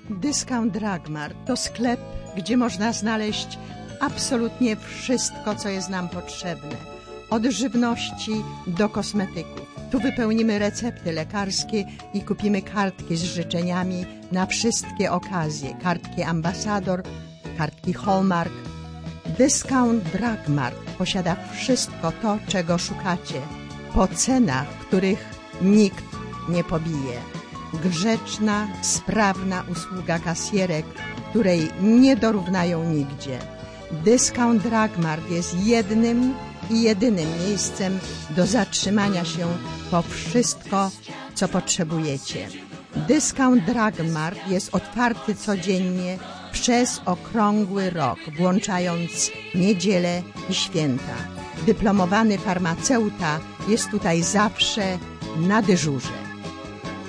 Discount Drugmart to sklep, gdzie można znaleźć absolutnie wszystko, co jest nam potrzebne. Od żywności do kosmetyków. Tu wypełnimy recepty lekarskie i kupimy kartki z życzeniami na wszystkie okazje. Kartki Ambasador, kartki Hallmark. Discount Drugmart posiada wszystko to, czego szukacie. Po cenach, których nikt nie pobije. Grzeczna, sprawna usługa kasjerek, której nie dorównają nigdzie. Discount Drugmart jest jednym i jedynym miejscem do zatrzymania się po wszystko, co potrzebujecie. Discount Drugmart jest otwarty codziennie przez okrągły rok, włączając niedzielę i święta. Dyplomowany farmaceuta jest tutaj zawsze na dyżurze.